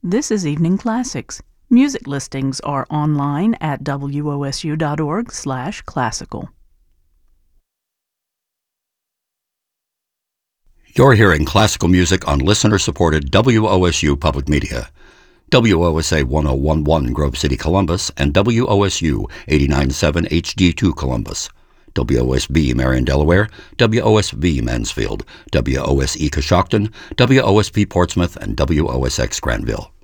This is Evening Classics. Music listings are online at wosu.org/classical. You're hearing classical music on listener-supported WOSU Public Media. WOSA 1011 Grove City, Columbus, and WOSU 89.7 HD2 Columbus. WOSB Marion, Delaware, WOSV Mansfield, WOSE Coshocton, WOSP Portsmouth, and WOSX Granville.